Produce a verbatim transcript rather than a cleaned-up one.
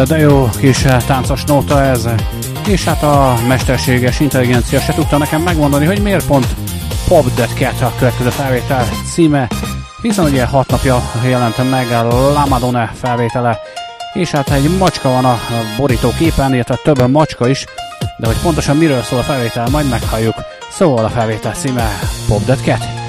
de jó kis táncos nóta ez. És hát a mesterséges intelligencia se tudta nekem megmondani, hogy miért pont Pop That Cat a következő felvétel címe, hiszen ugye hat napja jelentem meg a La Madonna felvétele, és hát egy macska van a borítóképen, illetve több macska is, de hogy pontosan miről szól a felvétel, majd meghalljuk. Szóval a felvétel címe Pop That Cat.